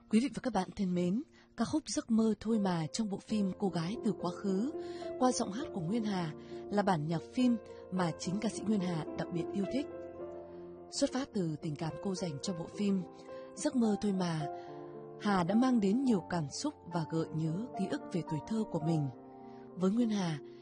Quý vị và các bạn thân mến, ca khúc Giấc mơ thôi mà trong bộ phim Cô gái từ quá khứ qua giọng hát của Nguyên Hà là bản nhạc phim mà chính ca sĩ Nguyên Hà đặc biệt yêu thích. Xuất phát từ tình cảm cô dành cho bộ phim Giấc mơ thôi mà, Hà đã mang đến nhiều cảm xúc và gợi nhớ ký ức về tuổi thơ của mình. Với Nguyên Hà,